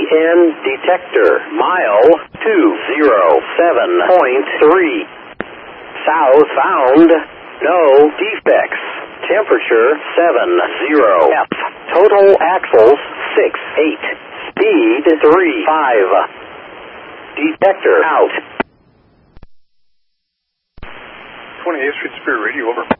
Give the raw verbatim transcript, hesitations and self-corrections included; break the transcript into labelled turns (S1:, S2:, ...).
S1: N detector. Mile two oh seven point three. Southbound. No defects. Temperature seventy F. Total axles six eight. Speed three five. Detector out.
S2: twenty-eighth Street Superior Radio, over.